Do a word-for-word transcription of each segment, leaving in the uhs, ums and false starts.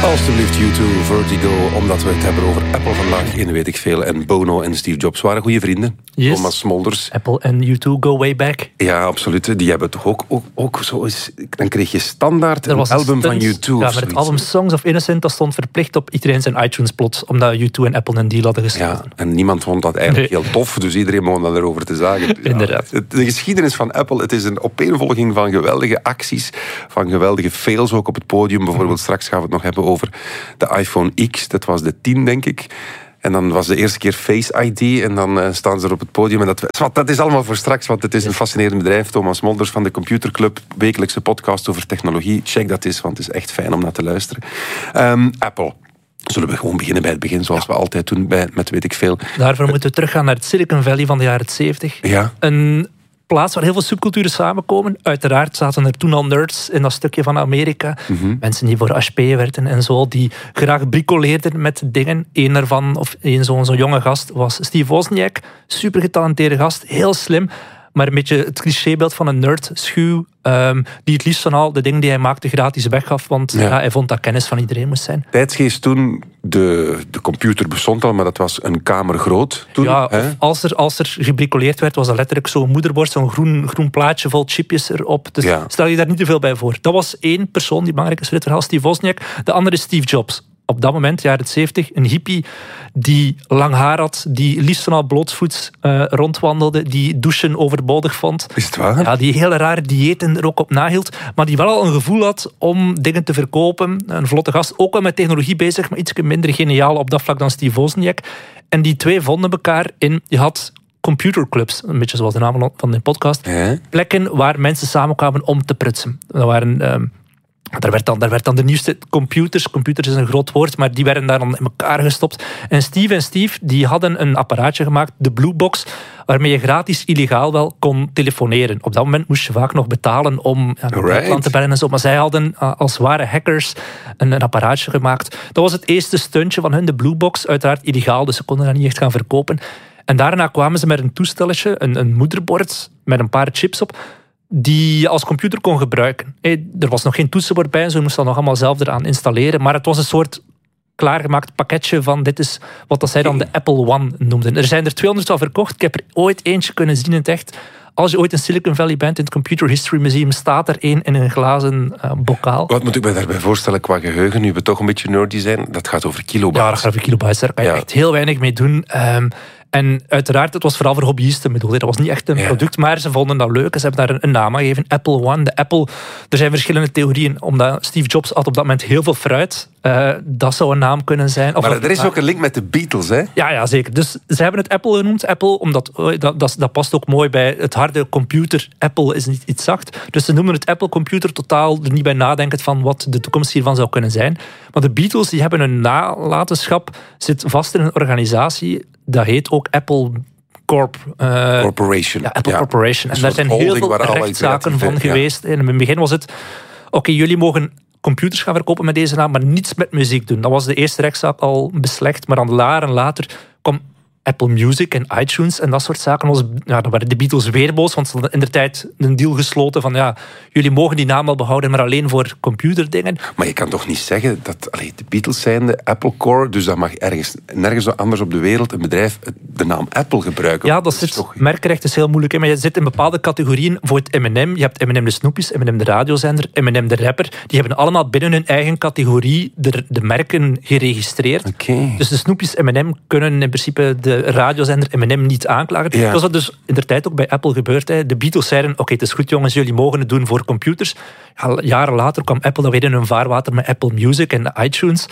Alsjeblieft, U twee, Vertigo, omdat we het hebben over Apple vandaag in Weet ik Veel. En Bono en Steve Jobs waren goede vrienden. Yes. Thomas Smulders. Apple en U twee go way back. Ja, absoluut. Die hebben toch ook, ook, ook zo eens... Dan kreeg je standaard een album een van U twee. Ja, met het album Songs of Innocent, dat stond verplicht op iedereen zijn iTunes-plot, omdat U twee en Apple een deal hadden gesloten. Ja, en niemand vond dat eigenlijk nee. heel tof, dus iedereen begon dan erover te zagen. Ja, inderdaad. De geschiedenis van Apple, het is een opeenvolging van geweldige acties, van geweldige fails ook op het podium. Bijvoorbeeld, mm-hmm. straks gaan we het nog hebben over de iPhone X, dat was de tien, denk ik. En dan was de eerste keer Face I D en dan uh, staan ze er op het podium. En dat, dat is allemaal voor straks, want het is een fascinerend bedrijf. Thomas Smulders van de Computerclub, wekelijkse podcast over technologie. Check dat eens, want het is echt fijn om naar te luisteren. Um, Apple. Zullen we gewoon beginnen bij het begin, zoals ja. we altijd doen bij, met Weet ik Veel. Daarvoor moeten we teruggaan naar het Silicon Valley van de jaren zeventig. Ja. Een plaats waar heel veel subculturen samenkomen. Uiteraard zaten er toen al nerds in dat stukje van Amerika. Mm-hmm. Mensen die voor H P werkten en zo, die graag bricoleerden met dingen. Eén daarvan, of één zo'n zo'n jonge gast, was Steve Wozniak. Super getalenteerde gast, heel slim. Maar een beetje het clichébeeld van een nerd, schuw, um, die het liefst van al de dingen die hij maakte gratis weggaf, want ja. Ja, hij vond dat kennis van iedereen moest zijn. Tijdsgeest toen, de, de computer bestond al, maar dat was een kamer groot toen. Ja, als er, als er gebricoleerd werd, was dat letterlijk zo'n moederbord, zo'n groen, groen plaatje vol chipjes erop. Dus ja. stel je daar niet te veel bij voor. Dat was één persoon die belangrijk is voor dit verhaal, Steve Wozniak. De andere is Steve Jobs. Op dat moment, jaren zeventig, een hippie die lang haar had, die liefst van al blootvoets uh, rondwandelde, die douchen overbodig vond. Is het waar? Ja, die hele rare diëten er ook op nahield, maar die wel al een gevoel had om dingen te verkopen. Een vlotte gast, ook wel met technologie bezig, maar iets minder geniaal op dat vlak dan Steve Wozniak. En die twee vonden elkaar in... Je had computerclubs, een beetje zoals de naam van de podcast. Ja. Plekken waar mensen samenkwamen om te prutsen. Dat waren... Um, Daar werd, dan, daar werd dan de nieuwste computers, computers is een groot woord, maar die werden daar dan in elkaar gestopt. En Steve en Steve die hadden een apparaatje gemaakt, de Blue Box, waarmee je gratis illegaal wel kon telefoneren. Op dat moment moest je vaak nog betalen om ja, naar Duitsland te bellen en zo. Maar zij hadden uh, als ware hackers een, een apparaatje gemaakt. Dat was het eerste stuntje van hun, de Blue Box. Uiteraard illegaal, dus ze konden dat niet echt gaan verkopen. En daarna kwamen ze met een toestelletje, een, een moederbord met een paar chips op, die je als computer kon gebruiken. Hey, er was nog geen toetsenbord bij, zo je moest dat nog allemaal zelf eraan installeren. Maar het was een soort klaargemaakt pakketje van dit is wat dat zij dan de Apple One noemden. Er zijn er tweehonderd al verkocht. Ik heb er ooit eentje kunnen zien in het echt. Als je ooit in Silicon Valley bent, in het Computer History Museum, staat er één in een glazen uh, bokaal. Wat moet ik me daarbij voorstellen qua geheugen, nu we toch een beetje nerdy zijn? Dat gaat over kilobytes. Ja, dat gaat over kilobytes. Daar kan je ja. echt heel weinig mee doen. Um, En uiteraard, het was vooral voor hobbyisten bedoeld. Dat was niet echt een ja. product, maar ze vonden dat leuk. Ze hebben daar een, een naam aan gegeven, Apple One. De Apple, er zijn verschillende theorieën, omdat Steve Jobs had op dat moment heel veel fruit. Uh, dat zou een naam kunnen zijn. Of maar of, er is ook een link met de Beatles, hè? Ja, ja, zeker. Dus ze hebben het Apple genoemd. Apple, omdat oh, dat, dat, dat past ook mooi bij het harde computer. Apple is niet iets zacht. Dus ze noemen het Apple Computer totaal er niet bij nadenkend van wat de toekomst hiervan zou kunnen zijn. Maar de Beatles, die hebben een nalatenschap, zit vast in een organisatie. Dat heet ook Apple Corp. Uh, Corporation. Ja, Apple ja. Corporation. En daar zijn heel veel rechtszaken van geweest. Ja. En in het begin was het... Oké, okay, jullie mogen computers gaan verkopen met deze naam, maar niets met muziek doen. Dat was de eerste rechtszaak al beslecht. Maar dan jaren later kwam Apple Music en iTunes en dat soort zaken. Was, ja, dan waren de Beatles weer boos, want ze hadden in de tijd een deal gesloten van ja, jullie mogen die naam wel behouden, maar alleen voor computerdingen. Maar je kan toch niet zeggen dat allee, de Beatles zijn de Apple Core, dus dat mag ergens, nergens anders op de wereld een bedrijf de naam Apple gebruiken. Ja, dat zit, toch... merkrecht is heel moeilijk, hè? Maar je zit in bepaalde categorieën. Voor het M en M, je hebt M en M de Snoopjes, M en M de radiozender, M en M de rapper. Die hebben allemaal binnen hun eigen categorie de, de merken geregistreerd. Okay. Dus de Snoopjes M en M kunnen in principe de radiozender M en M niet aanklagen. Ja. Dat is wat dus in de tijd ook bij Apple gebeurd. Hè. De Beatles zeiden, oké, okay, het is goed jongens, jullie mogen het doen voor computers. Ja, jaren later kwam Apple dan weer in hun vaarwater met Apple Music en iTunes.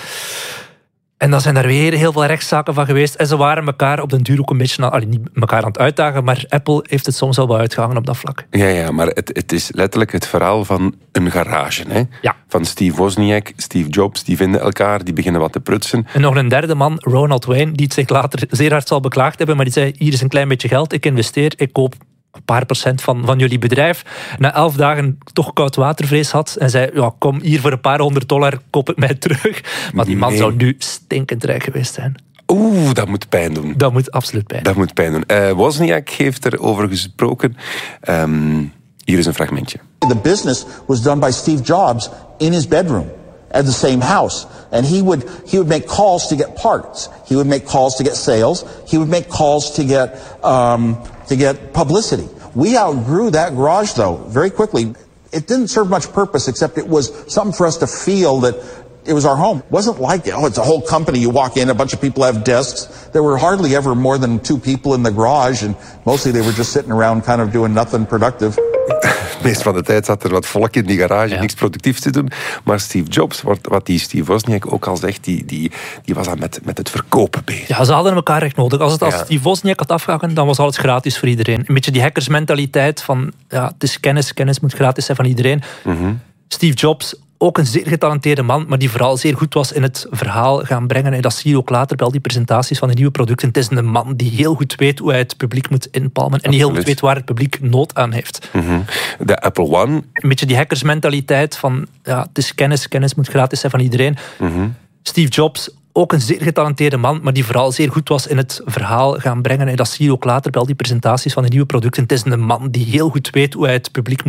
En dan zijn er weer heel veel rechtszaken van geweest. En ze waren elkaar op den duur ook een beetje... Allee, niet elkaar aan het uitdagen, maar Apple heeft het soms al wel uitgehangen op dat vlak. Ja, ja, maar het, het is letterlijk het verhaal van een garage. Hè? Ja. Van Steve Wozniak, Steve Jobs, die vinden elkaar, die beginnen wat te prutsen. En nog een derde man, Ronald Wayne, die het zich later zeer hard zal beklaagd hebben, maar die zei, hier is een klein beetje geld, ik investeer, ik koop een paar procent van, van jullie bedrijf. Na elf dagen toch koudwatervrees had en zei, ja, kom hier voor een paar honderd dollar, koop het mij terug. Maar die man nee. zou nu stinkend rijk geweest zijn. Oeh, dat moet pijn doen. Dat moet absoluut pijn doen. Dat moet pijn doen. Uh, Wozniak heeft erover gesproken. Um, hier is een fragmentje. The business was done by Steve Jobs in his bedroom at the same house. And he would he would make calls to get parts. He would make calls to get sales. He would make calls to get um, to get publicity. We outgrew that garage, though, very quickly. It didn't serve much purpose, except it was something for us to feel that it was our home. It wasn't like, oh, it's a whole company. You walk in, a bunch of people have desks. There were hardly ever more than two people in the garage, and mostly they were just sitting around kind of doing nothing productive. De meeste van de tijd zat er wat volk in die garage, ja. niks productiefs te doen. Maar Steve Jobs, wat, wat die Steve Wozniak ook al zegt, die, die, die was dan met, met het verkopen bezig. Ja, ze hadden elkaar echt nodig. Als het als ja. Steve Wozniak had afgegaan, dan was alles gratis voor iedereen. Een beetje die hackersmentaliteit van, ja, het is kennis, kennis moet gratis zijn van iedereen. Mm-hmm. Steve Jobs, ook een zeer getalenteerde man, maar die vooral zeer goed was in het verhaal gaan brengen. En dat zie je ook later bij al die presentaties van de nieuwe producten. Het is een man die heel goed weet hoe hij het publiek moet inpalmen. En die heel goed weet waar het publiek nood aan heeft. Mm-hmm. De Apple One. Een beetje die hackersmentaliteit van, ja, het is kennis, kennis moet gratis zijn van iedereen. Mm-hmm. Steve Jobs, ook een zeer getalenteerde man, maar die vooral zeer goed was in het verhaal gaan brengen. En dat zie je ook later bij al die presentaties van de nieuwe producten. Het is een man die heel goed weet hoe hij het publiek